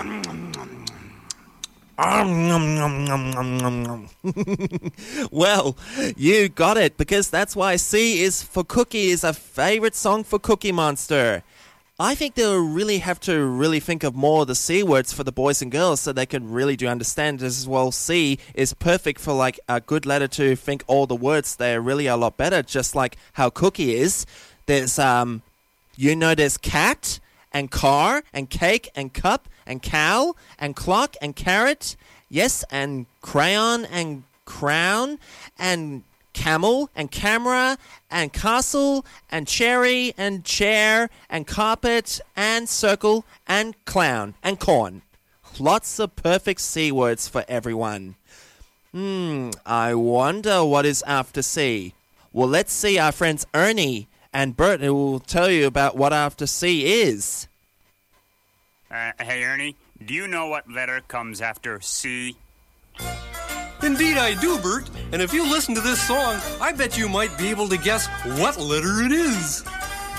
Well, you got it, because that's why C is for Cookie is a favorite song for Cookie Monster. I think they'll really have to really think of more of the C words for the boys and girls so they can really do understand it as well. C is perfect for like a good letter to think all the words. They're really a lot better, just like how Cookie is. There's, there's cat and car and cake and cup and cow and clock and carrot. Yes, and crayon and crown and camel and camera and castle and cherry and chair and carpet and circle and clown and corn. Lots of perfect C words for everyone. I wonder what is after C. Well, let's see our friends Ernie and Bert, who will tell you about what after C is. Hey, Ernie, do you know what letter comes after C? Indeed I do, Bert. And if you listen to this song, I bet you might be able to guess what letter it is.